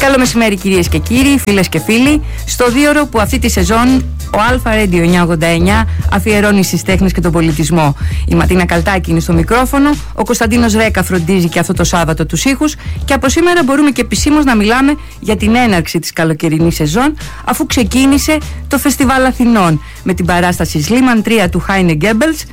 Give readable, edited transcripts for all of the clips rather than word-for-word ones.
Καλό μεσημέρι κυρίες και κύριοι, φίλες και φίλοι. Στο δίωρο που αυτή τη σεζόν ο Αλφα Radio 989 αφιερώνει στις τέχνες και τον πολιτισμό. Η Ματίνα Καλτάκη είναι στο μικρόφωνο, ο Κωνσταντίνος Ρέκα φροντίζει και αυτό το Σάββατο τους ήχους και από σήμερα μπορούμε και επισήμως να μιλάμε για την έναρξη της καλοκαιρινής σεζόν, αφού ξεκίνησε το Φεστιβάλ Αθηνών με την παράσταση Σλίμαν 3 του Χάινε Γκέμπελς.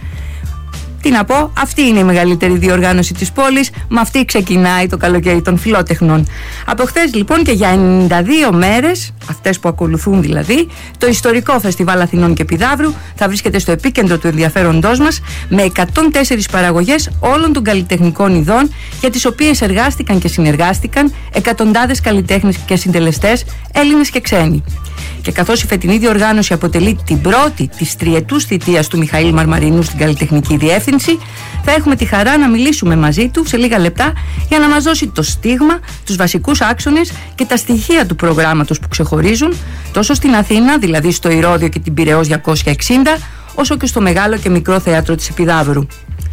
Τι να πω, αυτή είναι η μεγαλύτερη διοργάνωση της πόλης, με αυτή ξεκινάει το καλοκαίρι των φιλότεχνων. Από χθες λοιπόν και για 92 μέρες, αυτές που ακολουθούν δηλαδή, το ιστορικό Φεστιβάλ Αθηνών και Επιδαύρου θα βρίσκεται στο επίκεντρο του ενδιαφέροντός μας, με 104 παραγωγές όλων των καλλιτεχνικών ειδών, για τις οποίες εργάστηκαν και συνεργάστηκαν εκατοντάδες καλλιτέχνες και συντελεστές, Έλληνες και ξένοι. Και καθώς η φετινή διοργάνωση αποτελεί την πρώτη της τριετούς θητείας του Μιχαήλ Μαρμαρινού στην καλλιτεχνική διεύθυνση, θα έχουμε τη χαρά να μιλήσουμε μαζί του σε λίγα λεπτά για να μας δώσει το στίγμα, τους βασικούς άξονες και τα στοιχεία του προγράμματος που ξεχωρίζουν τόσο στην Αθήνα, δηλαδή στο Ηρώδειο και την Πειραιώς 260, όσο και στο Μεγάλο και Μικρό Θέατρο της Επιδαύρου.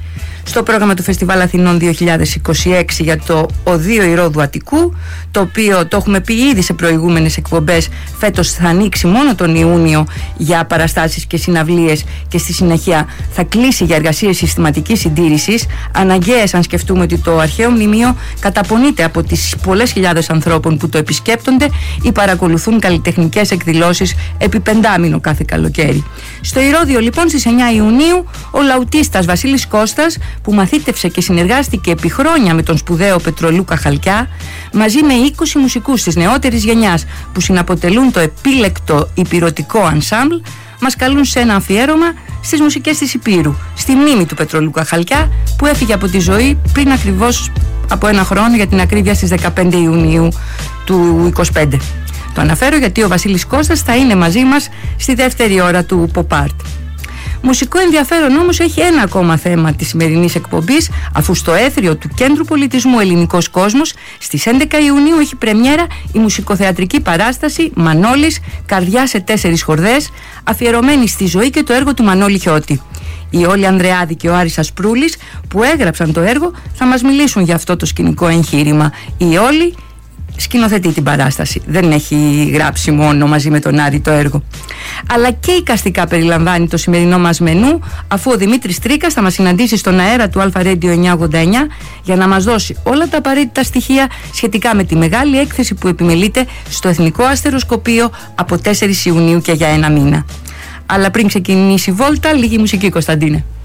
Στο πρόγραμμα του Φεστιβάλ Αθηνών 2026 για το Οδείο Ηρώδου Αττικού, το οποίο το έχουμε πει ήδη σε προηγούμενες εκπομπές, φέτος θα ανοίξει μόνο τον Ιούνιο για παραστάσεις και συναυλίες και στη συνέχεια θα κλείσει για εργασίες συστηματικής συντήρησης, αναγκαίες αν σκεφτούμε ότι το αρχαίο μνημείο καταπονείται από τις πολλές χιλιάδες ανθρώπων που το επισκέπτονται ή παρακολουθούν καλλιτεχνικές εκδηλώσεις επί πεντάμινο κάθε καλοκαίρι. Στο Ηρώδειο λοιπόν στις 9 Ιουνίου ο λαουτίστας Βασίλης Κώστας, που μαθήτευσε και συνεργάστηκε επί χρόνια με τον σπουδαίο Πετρολούκα Χαλκιά, μαζί με 20 μουσικούς της νεότερης γενιάς που συναποτελούν το επίλεκτο υπηρωτικό ανσάμπλ, μας καλούν σε ένα αφιέρωμα στις μουσικές της Υπήρου, στη μνήμη του Πετρολούκα Χαλκιά, που έφυγε από τη ζωή πριν ακριβώς από ένα χρόνο, για την ακρίβεια στις 15 Ιουνίου του 25. Το αναφέρω γιατί ο Βασίλης Κώστας θα είναι μαζί μας στη δεύτερη ώρα του Pop Art. Μουσικό ενδιαφέρον όμως έχει ένα ακόμα θέμα της σημερινής εκπομπής, αφού στο έθριο του Κέντρου Πολιτισμού Ελληνικός Κόσμος στις 11 Ιουνίου έχει πρεμιέρα η μουσικοθεατρική παράσταση Μανώλης, καρδιά σε 4 χορδές, αφιερωμένη στη ζωή και το έργο του Μανώλη Χιώτη. Η Όλη Ανδρεάδη και ο Άρης Ασπρούλης, που έγραψαν το έργο, θα μας μιλήσουν για αυτό το σκηνικό εγχείρημα. Η Όλη σκηνοθετεί την παράσταση, δεν έχει γράψει μόνο μαζί με τον Άρη το έργο. Αλλά και εικαστικά περιλαμβάνει το σημερινό μας μενού, αφού ο Δημήτρης Τρίκας θα μας συναντήσει στον αέρα του Αλφα Radio 989 για να μας δώσει όλα τα απαραίτητα στοιχεία σχετικά με τη μεγάλη έκθεση που επιμελείται στο Εθνικό Αστεροσκοπείο από 4 Ιουνίου και για ένα μήνα. Αλλά πριν ξεκινήσει η βόλτα, λίγη μουσική, Κωνσταντίνε.